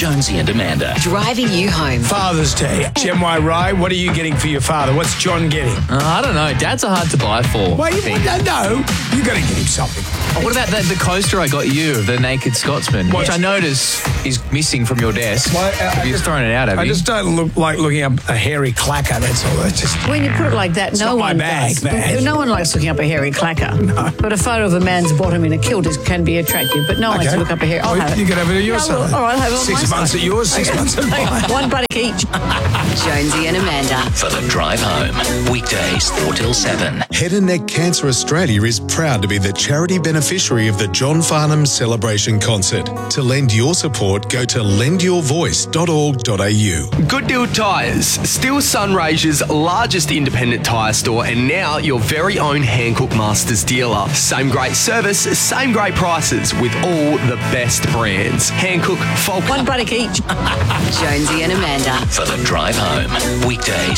Jonesy and Amanda. Driving you home. Father's Day. Gen Y Rye, what are you getting for your father? What's John getting? I don't know. Dads are hard to buy for. Well, you got to get him something. What about the coaster I got you, the Naked Scotsman, which I notice is missing from your desk? You've thrown it out, have you? I just don't look like looking up a hairy clacker, that's all. That's just... When you put it like that, It's no not my one bag, does. man. No one likes looking up a hairy clacker. No. But a photo of a man's bottom in a kilt can be attractive, but no one likes to look up a hairy... I'll have it. You can have it at your side. All right, I'll have it on 6 my months side. at yours, 6 months at mine. One buttock each. Jonesy and Amanda. For the drive home. Weekdays 4 till 7. Head and Neck Cancer Australia is proud to be the charity beneficiary of the John Farnham Celebration Concert. To lend your support, go to lendyourvoice.org.au. Good Deal Tyres, still Sunraysia's largest independent tyre store and now your very own Hankook Masters dealer. Same great service, same great prices with all the best brands. Hankook, Falk. One buttock each. Jonesy and Amanda. For the drive home. Weekdays